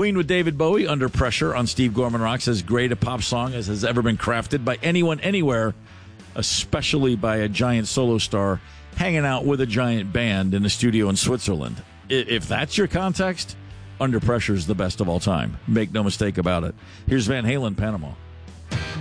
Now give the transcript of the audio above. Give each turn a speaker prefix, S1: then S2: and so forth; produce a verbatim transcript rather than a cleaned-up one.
S1: Queen with David Bowie, Under Pressure, on Steve Gorman Rocks, as great a pop song as has ever been crafted by anyone, anywhere, especially by a giant solo star hanging out with a giant band in a studio in Switzerland. If that's your context, Under Pressure is the best of all time. Make no mistake about it. Here's Van Halen, Panama.